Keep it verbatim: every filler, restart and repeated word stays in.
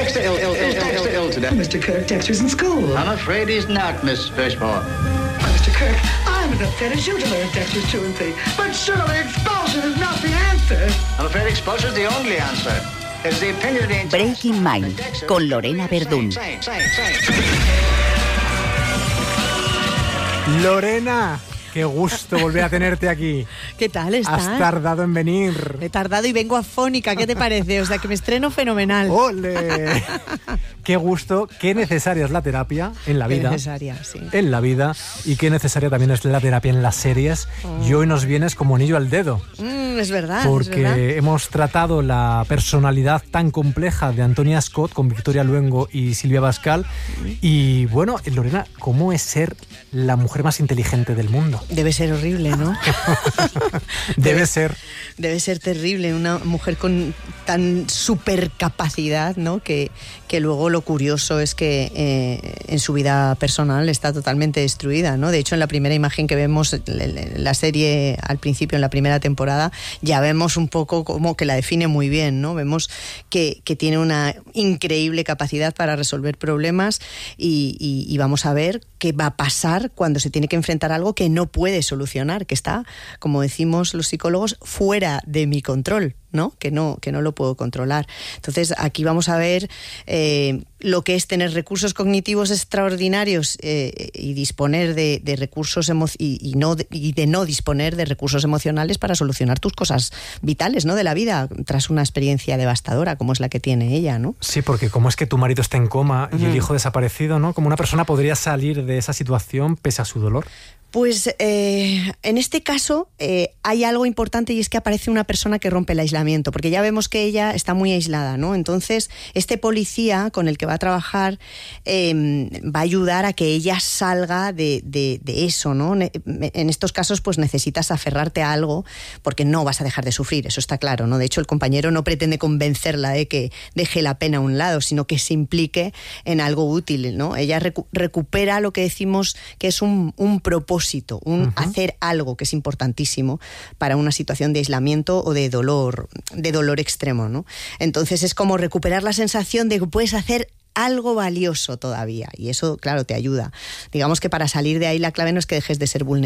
Dexter ill, ill, ill, Dexter ill today. Mister Kirk, Dexter's in school. I'm afraid he's not, Miss Fishmore. Oh, Mister Kirk, I'm as upset as you to learn Dexter's truancy. But surely expulsion is not the answer. I'm afraid expulsion is the only answer. It's the opinion of the Breaking Mind, con Lorena Verdún. Same, same, same. Lorena, qué gusto volver a tenerte aquí. ¿Qué tal estás? Has tardado en venir. He tardado y vengo afónica, ¿qué te parece? O sea, que me estreno fenomenal. ¡Ole! Qué gusto, qué necesaria es la terapia en la vida. Qué necesaria, sí. En la vida, y qué necesaria también es la terapia en las series. Oh. Y hoy nos vienes como anillo al dedo. Mm, es verdad, Porque es verdad. hemos tratado la personalidad tan compleja de Antonia Scott con Victoria Luengo y Silvia Pascal. Y bueno, Lorena, ¿cómo es ser la mujer más inteligente del mundo? Debe ser horrible, ¿no? Debe, debe ser. Debe ser terrible, una mujer con tan supercapacidad, ¿no? Que, que luego lo curioso es que eh, en su vida personal está totalmente destruida, ¿no? De hecho, en la primera imagen que vemos la serie al principio, en la primera temporada, ya vemos un poco como que la define muy bien, ¿no? Vemos que, que tiene una increíble capacidad para resolver problemas y, y, y vamos a ver qué va a pasar cuando se tiene que enfrentar a algo que no puede solucionar, que está, como decimos los psicólogos, fuera de mi control, ¿no? Que no, que no lo puedo controlar. Entonces, aquí vamos a ver eh, lo que es tener recursos cognitivos extraordinarios eh, y disponer de, de recursos emo- y, y, no, y de no disponer de recursos emocionales para solucionar tus cosas vitales, ¿no? De la vida, tras una experiencia devastadora como es la que tiene ella, ¿no? Sí, porque como es que tu marido está en coma Uh-huh. y el hijo desaparecido, ¿no? ¿Cómo una persona podría salir de esa situación pese a su dolor? Pues eh, en este caso eh, hay algo importante y es que aparece una persona que rompe el aislamiento, porque ya vemos que ella está muy aislada, ¿no? Entonces, este policía con el que va a trabajar eh, va a ayudar a que ella salga de, de, de eso, ¿no? En estos casos, pues necesitas aferrarte a algo porque no vas a dejar de sufrir, eso está claro, ¿no? De hecho, el compañero no pretende convencerla de que deje la pena a un lado, sino que se implique en algo útil, ¿no? Ella recu- recupera lo que decimos que es un, un propósito, un uh-huh. hacer algo que es importantísimo para una situación de aislamiento o de dolor, de dolor extremo, ¿no? Entonces es como recuperar la sensación de que puedes hacer algo valioso todavía y eso, claro, te ayuda. Digamos que para salir de ahí la clave no es que dejes de ser vulnerable,